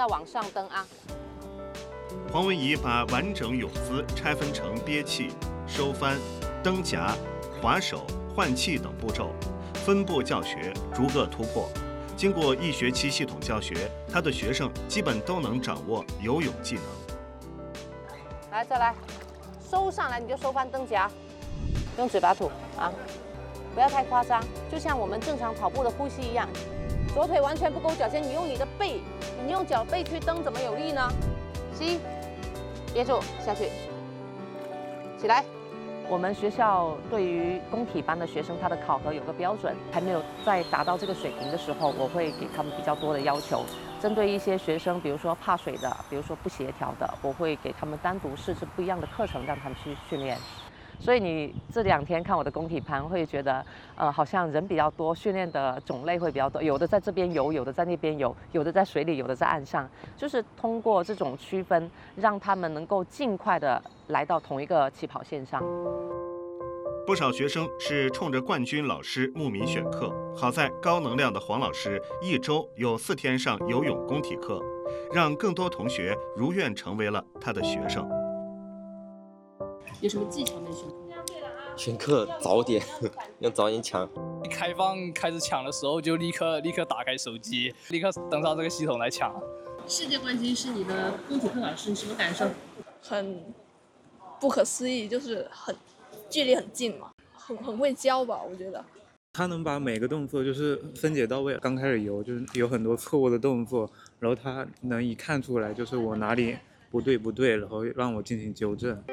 要往上蹬啊。 黄文怡把完整泳姿拆分成憋气、收帆、蹬夹、划手、换气等步骤，分步教学，逐个突破。经过1学期系统教学，他的学生基本都能掌握游泳技能。 来，再来，收上来你就收帆蹬夹，用嘴巴吐啊，不要太夸张，就像我们正常跑步的呼吸一样。左腿完全不勾脚尖，你用你的背，你用脚背去蹬，怎么有力呢？吸，憋住，下去，起来。我们学校对于工体班的学生，他的考核有个标准，还没有在达到这个水平的时候，我会给他们比较多的要求。针对一些学生，比如说怕水的，比如说不协调的，我会给他们单独设置不一样的课程，让他们去训练。所以你这2天看我的工体班，会觉得，好像人比较多，训练的种类会比较多，有的在这边游，有的在那边游，有的在水里，有的在岸上，就是通过这种区分，让他们能够尽快的来到同一个起跑线上。 不少学生是冲着冠军老师慕名选课，好在高能量的黄老师1周有4天上游泳工体课，让更多同学如愿成为了他的学生。 有什么技巧没选？ 选课早点，要早点抢。 开放开始抢的时候，就立刻打开手机，立刻登上这个系统来抢。 世界冠军是你的工体课老师，你什么感受？ 很不可思议，就是距离很近嘛，很会教吧，我觉得。 他能把每个动作就是分解到位。刚开始游就是有很多错误的动作，然后他能一看出来就是我哪里不对，然后让我进行纠正。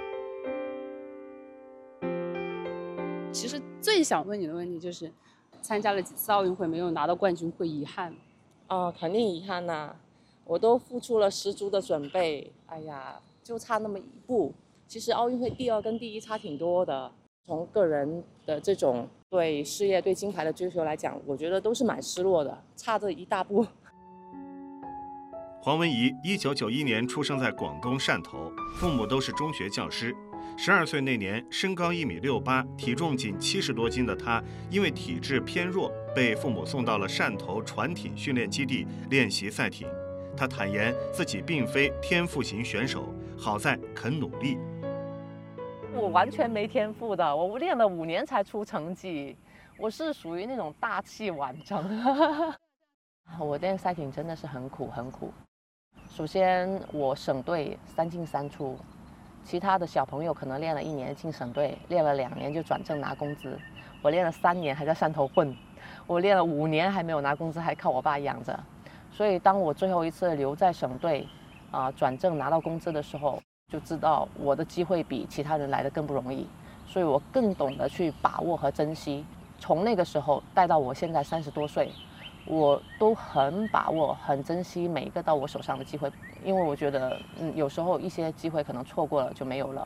其实最想问你的问题就是，参加了几次奥运会没有拿到冠军，会遗憾？ 肯定遗憾呐，我都付出了10足的准备，哎呀，就差那么1步。其实奥运会第2跟第1差挺多的。从个人的这种对事业、对金牌的追求来讲，我觉得都是蛮失落的，差这一大步。 黄文怡1991年出生在广东汕头，父母都是中学教师。12岁那年，身高1.68米，体重仅70多斤的她，因为体质偏弱，被父母送到了汕头船艇训练基地练习赛艇。她坦言自己并非天赋型选手，好在肯努力。 我完全没天赋的，我练了5年才出成绩，我是属于那种大器晚成。我练赛艇真的是很苦。首先，我省队3进3出，其他的小朋友可能练了1年进省队，练了2年就转正拿工资。我练了3年还在汕头混，我练了5年还没有拿工资，还靠我爸养着。所以当我最后一次留在省队，转正拿到工资的时候，就知道我的机会比其他人来的更不容易，所以我更懂得去把握和珍惜。从那个时候带到我现在30多岁，我都很把握、很珍惜每一个到我手上的机会，因为我觉得，有时候一些机会可能错过了就没有了。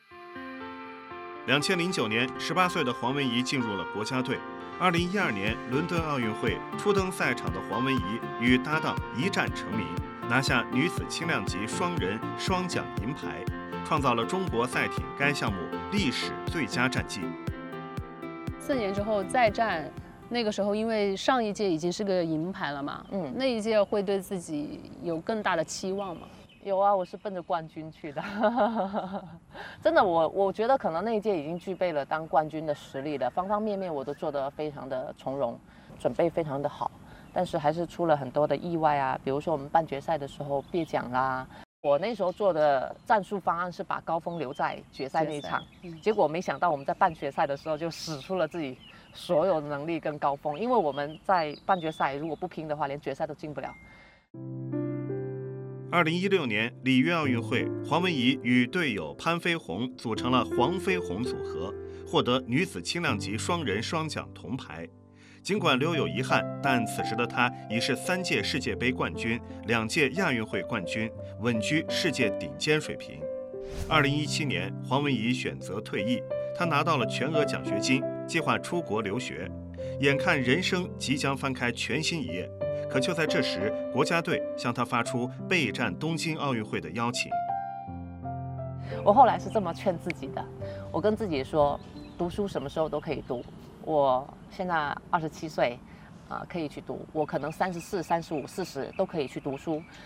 2009年，18岁的黄文怡进入了国家队。2012年伦敦奥运会初登赛场的黄文怡与搭档一战成名，拿下女子轻量级双人双桨银牌，创造了中国赛艇该项目历史最佳战绩。 4年之后再战，那个时候因为上一届已经是个银牌了嘛，那一届会对自己有更大的期望吗？ 有啊，我是奔着冠军去的。真的，我觉得可能那一届已经具备了当冠军的实力了，方方面面我都做得非常的从容，准备非常的好，但是还是出了很多的意外啊，比如说我们半决赛的时候别奖啦。我那时候做的战术方案是把高峰留在决赛那一场，结果没想到我们在半决赛的时候就使出了自己所有的能力跟高峰，因为我们在半决赛如果不拼的话，连决赛都进不了。 2016年里约奥运会，黄文怡与队友潘飞鸿组成了黄飞鸿组合，获得女子轻量级双人双桨铜牌。尽管留有遗憾，但此时的她已是3届世界杯冠军、2届亚运会冠军，稳居世界顶尖水平。2017年，黄文怡选择退役，她拿到了全额奖学金，计划出国留学。眼看人生即将翻开全新一页，可就在这时，国家队向她发出备战东京奥运会的邀请。 我后来是这么劝自己的，我跟自己说，读书什么时候都可以读。我现在27岁，可以去读。我可能34、35、40都可以去读书。